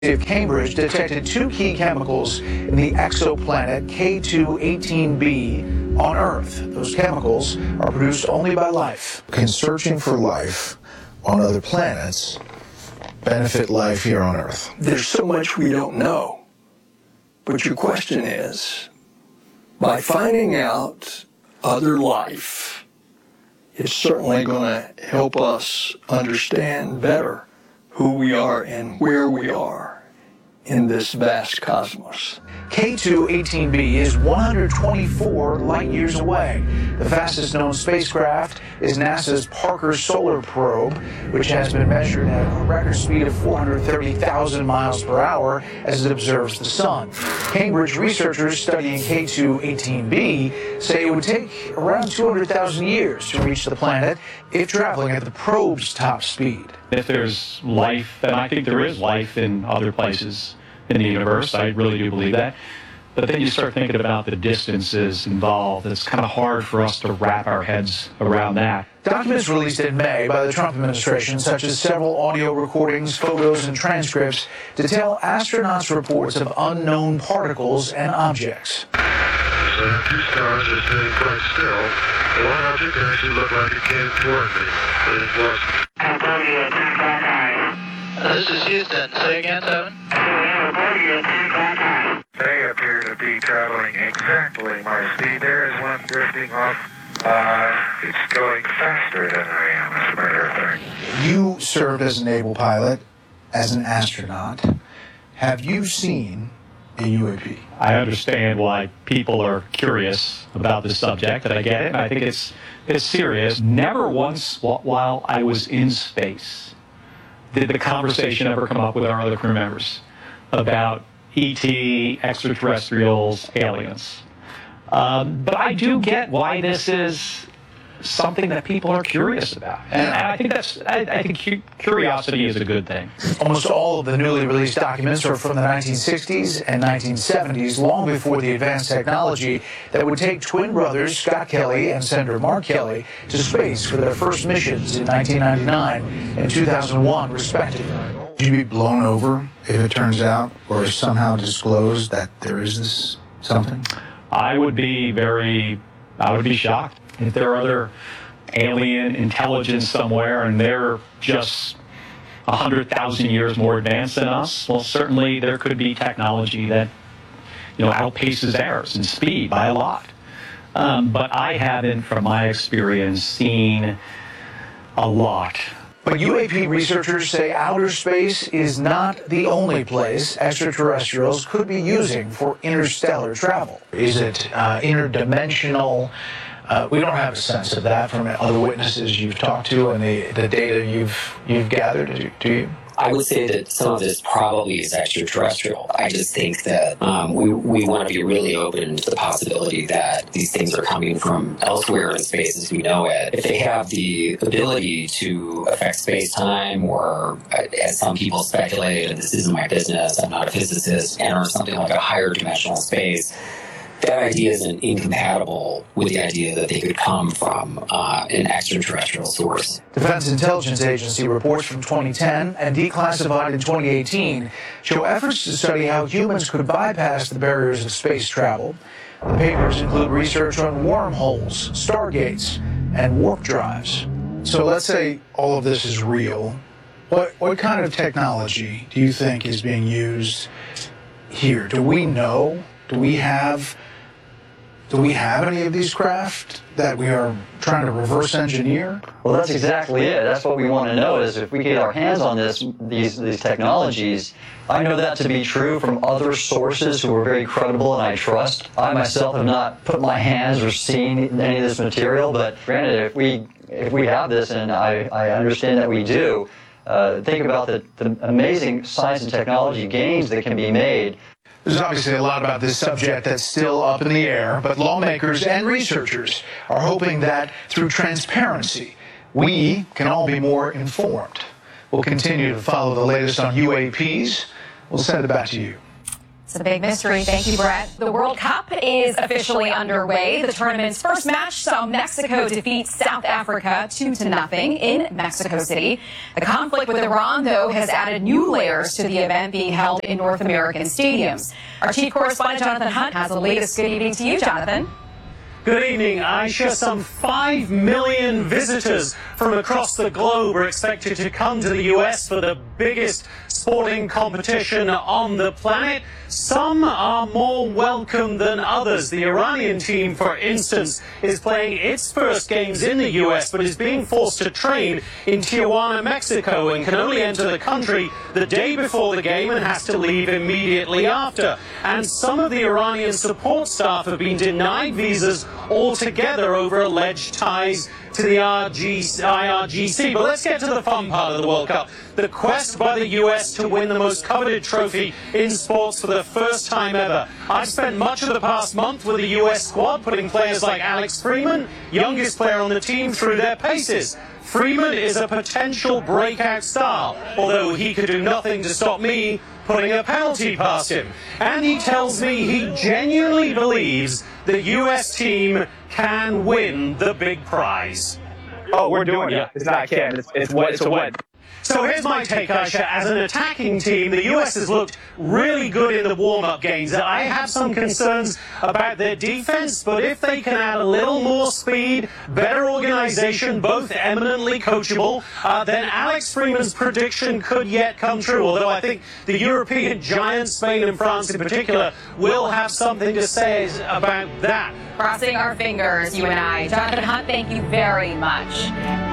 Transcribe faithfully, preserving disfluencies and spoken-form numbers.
of Cambridge detected two key chemicals in the exoplanet K two eighteen b on Earth. Those chemicals are produced only by life. Can searching for life on other planets benefit life here on Earth? There's so much we don't know. But your question is, by finding out other life, it's certainly going to help us understand better who we are and where we are in this vast cosmos. K two eighteen b is one hundred twenty-four light years away. The fastest known spacecraft is NASA's Parker Solar Probe, which has been measured at a record speed of four hundred thirty thousand miles per hour as it observes the sun. Cambridge researchers studying K two eighteen b say it would take around two hundred thousand years to reach the planet if traveling at the probe's top speed. If there's life, then I think there is life in other places in the universe. I really do believe that. But then you start thinking about the distances involved. It's kind of hard for us to wrap our heads around that. Documents released in May by the Trump administration, such as several audio recordings, photos, and transcripts, detail astronauts' reports of unknown particles and objects. So two stars are sitting quite still. The one object actually looked like it came toward me, but it wasn't. This is Houston. Say again, Tobin. They appear to be traveling exactly my speed. There is one drifting off. Uh, it's going faster than I am, as a matter of fact. You served as a naval pilot, as an astronaut. Have you seen a U A P? I understand why people are curious about this subject, and I get it. I think it's it's serious. Never once wh- while I was in space did the conversation ever come up with our other crew members about E T, extraterrestrials, aliens. Um, but I do get why this is something that people are curious about. And, and I think that's, I, I think cu- curiosity is a good thing. Almost all of the newly released documents are from the nineteen sixties and nineteen seventies, long before the advanced technology that would take twin brothers Scott Kelly and Senator Mark Kelly to space for their first missions in nineteen ninety-nine and two thousand one, respectively. Would you be blown over if it turns out or is somehow disclosed that there is this something? I would be very, I would be shocked if there are other alien intelligence somewhere and they're just one hundred thousand years more advanced than us. Well, certainly there could be technology that, you know, outpaces ours in speed by a lot. Um, but I haven't, from my experience, seen a lot. But U A P researchers say outer space is not the only place extraterrestrials could be using for interstellar travel. Is it uh, interdimensional? Uh, we don't have a sense of that from other witnesses you've talked to and the, the data you've you've gathered, do, do you? I would say that some of this probably is extraterrestrial. I just think that um, we, we want to be really open to the possibility that these things are coming from elsewhere in space as we know it. If they have the ability to affect space-time, or as some people speculate, and this isn't my business, I'm not a physicist, enter something like a higher dimensional space, that idea isn't incompatible with the idea that they could come from uh, an extraterrestrial source. Defense Intelligence Agency reports from twenty ten and declassified in twenty eighteen show efforts to study how humans could bypass the barriers of space travel. The papers include research on wormholes, stargates, and warp drives. So let's say all of this is real. What what kind of technology do you think is being used here? Do we know? Do we have do we have any of these craft that we are trying to reverse engineer? Well, that's exactly it. That's what we want to know, is if we get our hands on this, these these technologies. I know that to be true from other sources who are very credible and I trust. I myself have not put my hands or seen any of this material, but granted, if we if we have this, and I, I understand that we do, uh, think about the, the amazing science and technology gains that can be made. There's obviously a lot about this subject that's still up in the air, but lawmakers and researchers are hoping that through transparency, we can all be more informed. We'll continue to follow the latest on U A Ps. We'll send it back to you. It's a big mystery. Thank you, Brett. The World Cup is officially underway. The tournament's first match saw Mexico defeat South Africa two to nothing in Mexico City. The conflict with Iran, though, has added new layers to the event being held in North American stadiums. Our chief correspondent, Jonathan Hunt, has the latest. Good evening to you, Jonathan. Good evening, Aisha. Some five million visitors from across the globe are expected to come to the U S for the biggest sporting competition on the planet. Some are more welcome than others. The Iranian team, for instance, is playing its first games in the U S, but is being forced to train in Tijuana, Mexico, and can only enter the country the day before the game and has to leave immediately after. And some of the Iranian support staff have been denied visas altogether over alleged ties to the I R G C. But let's get to the fun part of the World Cup. The quest by the U S to win the most coveted trophy in sports for the first time ever. I've spent much of the past month with the U S squad, putting players like Alex Freeman, youngest player on the team, through their paces. Freeman is a potential breakout star, although he could do nothing to stop me putting a penalty past him. And he tells me he genuinely believes the U S team can win the big prize. Oh, we're doing it. It's not can. It's, it's what. It's a what. So here's my take, Aisha. As an attacking team, the U S has looked really good in the warm-up games. I have some concerns about their defense, but if they can add a little more speed, better organization, both eminently coachable, uh, then Alex Freeman's prediction could yet come true, although I think the European giants, Spain and France in particular, will have something to say about that. Crossing our fingers, you and I. Jonathan Hunt, thank you very much.